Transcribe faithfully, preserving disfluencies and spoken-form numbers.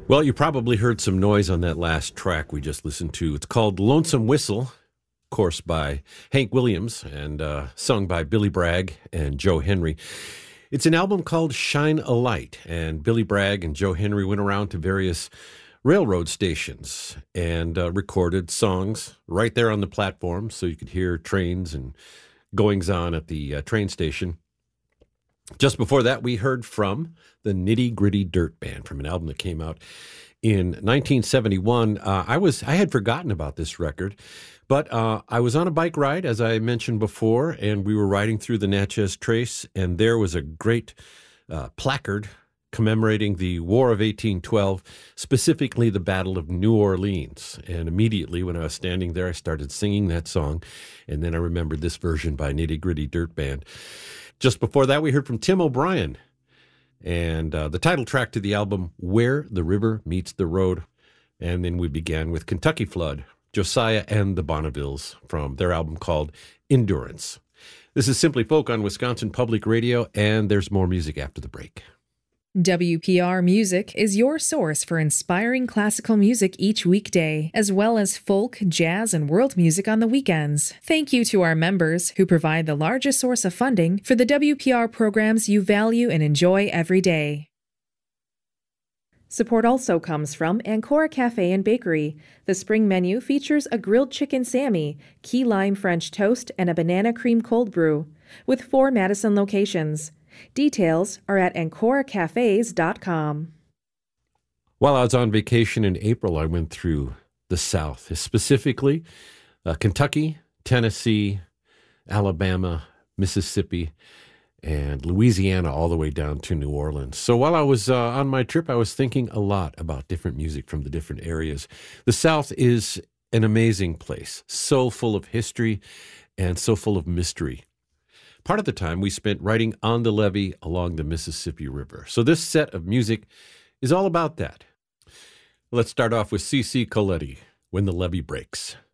Well, you probably heard some noise on that last track we just listened to. It's called Lonesome Whistle, of course, by Hank Williams and uh, sung by Billy Bragg and Joe Henry. It's an album called Shine a Light, and Billy Bragg and Joe Henry went around to various railroad stations and uh, recorded songs right there on the platform so you could hear trains and goings-on at the uh, train station. Just before that, we heard from the Nitty Gritty Dirt Band from an album that came out in nineteen seventy-one. Uh, I was I had forgotten about this record, but uh, I was on a bike ride, as I mentioned before, and we were riding through the Natchez Trace, and there was a great uh, placard commemorating the War of eighteen twelve, specifically the Battle of New Orleans. And immediately when I was standing there, I started singing that song, and then I remembered this version by Nitty Gritty Dirt Band. Just before that, we heard from Tim O'Brien and uh, the title track to the album, Where the River Meets the Road. And then we began with Kentucky Flood, Josiah and the Bonnevilles from their album called Endurance. This is Simply Folk on Wisconsin Public Radio, and there's more music after the break. W P R Music is your source for inspiring classical music each weekday, as well as folk, jazz, and world music on the weekends. Thank you to our members who provide the largest source of funding for the W P R programs you value and enjoy every day. Support also comes from Ancora Cafe and Bakery. The spring menu features a grilled chicken Sammy, key lime French toast, and a banana cream cold brew, with four Madison locations. Details are at ancora cafes dot com. While I was on vacation in April, I went through the South, specifically uh, Kentucky, Tennessee, Alabama, Mississippi, and Louisiana, all the way down to New Orleans. So while I was uh, on my trip, I was thinking a lot about different music from the different areas. The South is an amazing place, so full of history and so full of mystery. Part of the time we spent riding on the levee along the Mississippi River. So this set of music is all about that. Let's start off with C C Coletti, When the Levee Breaks.